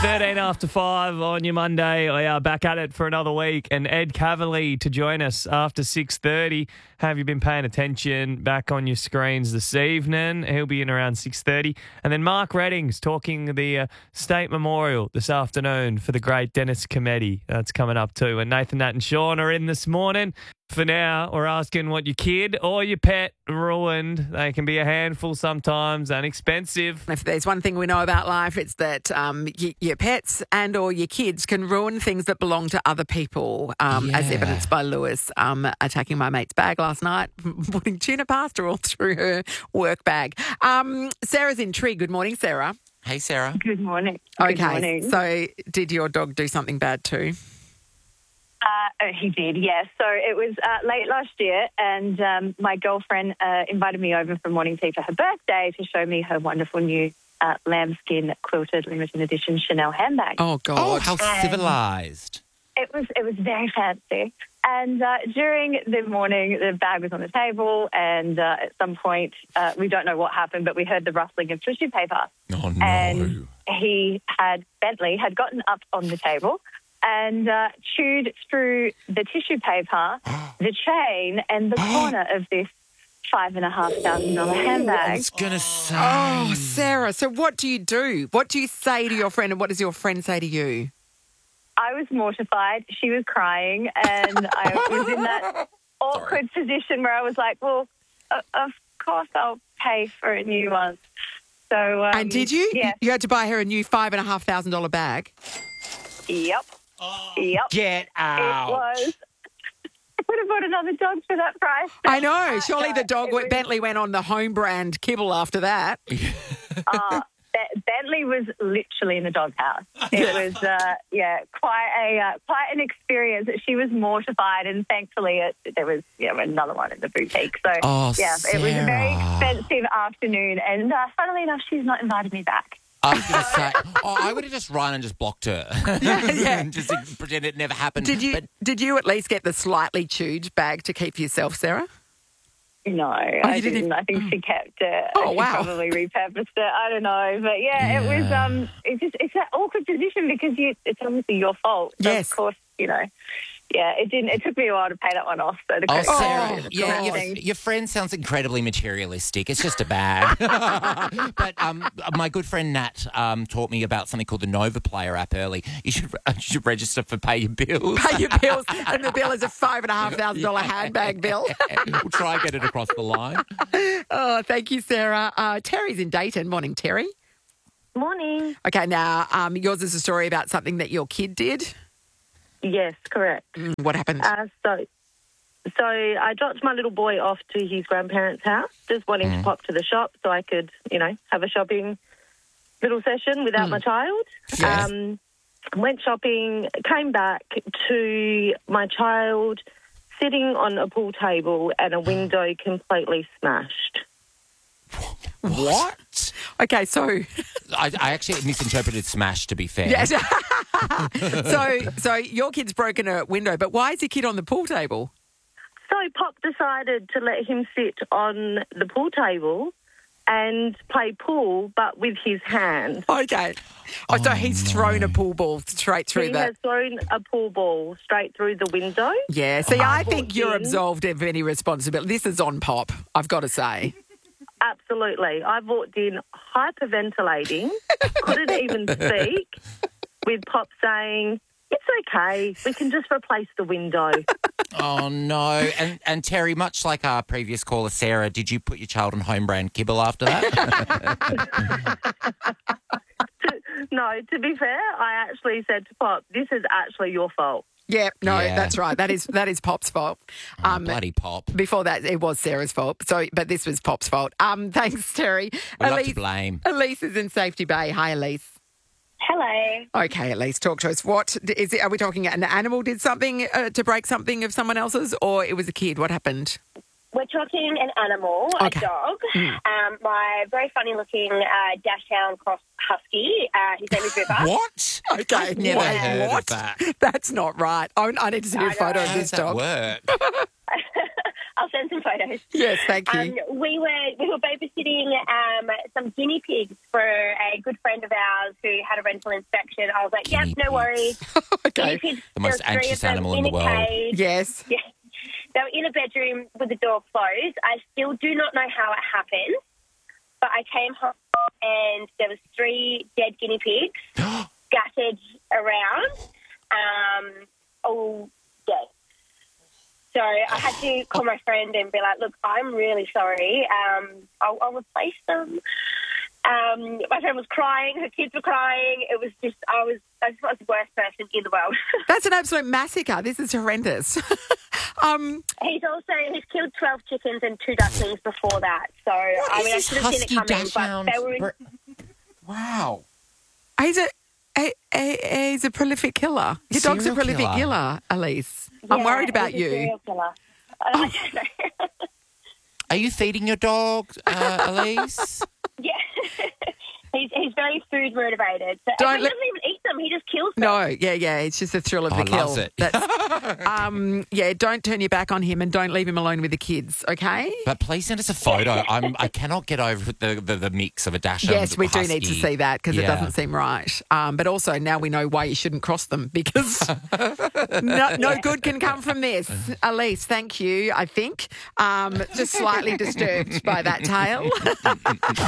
13 after 5 on your Monday. We are back at it for another week. And Ed Cavalier to join us after 6:30. Have you been paying attention back on your screens this evening? He'll be in around 6:30. And then Mark Redding's talking the State Memorial this afternoon for the great Dennis Cometti. That's coming up too. And Nathan, Nat and Sean are in this morning. For now, we're asking what your kid or your pet ruined. They can be a handful sometimes and expensive. If there's one thing we know about life, it's that your pets and or your kids can ruin things that belong to other people, as evidenced by Lewis attacking my mate's bag last night, putting tuna pasta all through her work bag. Sarah's in Tree. Good morning, Sarah. Hey, Sarah. Good morning. Okay, Good morning. so did your dog do something bad too? He did, yes. So it was late last year, and my girlfriend invited me over for morning tea for her birthday to show me her wonderful new lambskin quilted limited edition Chanel handbag. Oh, God. Oh, how civilised. It was very fancy. And during the morning, the bag was on the table, and at some point, we don't know what happened, but we heard the rustling of tissue paper. Oh, no. And Bentley had gotten up on the table and chewed through the tissue paper, the chain, and the corner of this $5,500 handbag. I was going to say. Oh, Sarah, so what do you do? What do you say to your friend, and what does your friend say to you? I was mortified. She was crying, and I was in that awkward position where I was like, well, of course I'll pay for a new one. So, and did you? Yeah. You had to buy her a new $5,500 bag? Yep. Yep. Get out. It was. I would have bought another dog for that price. I know. Surely the dog, Bentley went on the home brand kibble after that. Bentley was literally in the doghouse. It was, quite an experience. She was mortified, and thankfully there was another one in the boutique. So, it was a very expensive afternoon, and funnily enough, she's not invited me back. I was going to say, I would have just run and just blocked her. And just pretend it never happened. Did you at least get the slightly chewed bag to keep for yourself, Sarah? No, I didn't. I think she kept it. Oh, she wow. probably repurposed it. I don't know. But, it was, it's that awkward position because it's obviously your fault. So Yes. of course, it didn't. It took me a while to pay that one off. So the Sarah, credit your friend sounds incredibly materialistic. It's just a bag. But my good friend Nat taught me about something called the Nova Player app early. You should register for Pay Your Bills. Pay your bills, and the bill is a $5,500 handbag bill. We'll try and get it across the line. Oh, thank you, Sarah. Terry's in Dayton. Morning, Terry. Morning. Okay, now yours is a story about something that your kid did. Yes, correct. What happened? So I dropped my little boy off to his grandparents' house, just wanting to pop to the shop so I could, have a shopping little session without my child. Yes. Went shopping, came back to my child sitting on a pool table and a window completely smashed. What? Okay, so... I actually misinterpreted smash, to be fair. Yes. So your kid's broken a window, but why is your kid on the pool table? So Pop decided to let him sit on the pool table and play pool, but with his hand. Okay. So he's thrown a pool ball straight through He that. has thrown a pool ball straight through the window. Yeah, see, I think walked you're in. absolved of any responsibility. This is on Pop, I've got to say. Absolutely. I walked in hyperventilating, couldn't even speak, with Pop saying, "It's okay, we can just replace the window." Oh, no. And Terry, much like our previous caller, Sarah, did you put your child on home brand kibble after that? No, to be fair, I actually said to Pop, "This is actually your fault." Yeah, no, Yeah. that's right. That is Pop's fault. Bloody Pop. Before that, it was Sarah's fault. So, but this was Pop's fault. Thanks, Terry. We love to blame. Elise is in Safety Bay. Hi, Elise. Hello. Okay, Elise, talk to us. What is it? Are we talking an animal did something to break something of someone else's, or it was a kid? What happened? We're talking an animal, Okay. a dog. My very funny-looking dash-hound cross husky. His name is River. What? Okay, I've never heard what? of that. That's not right. I need to see a photo of How this does that dog. work? I'll send some photos. Yes, thank you. We were babysitting some guinea pigs for a good friend of ours who had a rental inspection. I was like, yep, Guinea no worries. Okay. Guinea pigs, The most there were 3 anxious of them animal in the a world. cage. Yes. Yeah. They were in a bedroom with the door closed. I still do not know how it happened, but I came home and there was 3 dead guinea pigs scattered around, all dead. So I had to call my friend and be like, look, I'm really sorry. I'll replace them. My friend was crying. Her kids were crying. It was just, I was the worst person in the world. That's an absolute massacre. This is horrendous. He's killed 12 chickens and 2 ducklings before that. So, I mean, I should have seen it coming, but they were Wow. He's a prolific killer. Your dog's a Serial prolific killer. killer, Elise. I'm worried about he's a you. serial killer. I don't know. Are you feeding your dog, Elise? Yeah. He's very food motivated. So, Don't he let- doesn't even eat them. He just kills them. No, yeah. It's just the thrill of the kill. Loves it. That's, don't turn your back on him and don't leave him alone with the kids, okay? But please send us a photo. I cannot get over the mix of a Dachshund. Yes, we do need to husky. see that because it Yeah. doesn't seem right. But also now we know why you shouldn't cross them because no good can come from this. Elise, thank you, I think. Just slightly disturbed by that tale.